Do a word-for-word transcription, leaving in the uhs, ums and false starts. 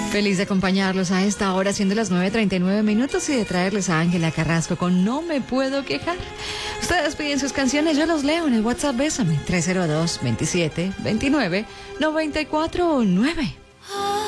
Feliz de acompañarlos a esta hora, siendo las nueve treinta y nueve minutos, y de traerles a Ángela Carrasco con No Me Puedo Quejar. Ustedes piden sus canciones, yo los leo en el WhatsApp Bésame, tres cero dos, veintisiete, veintinueve, noventa y cuatro nueve.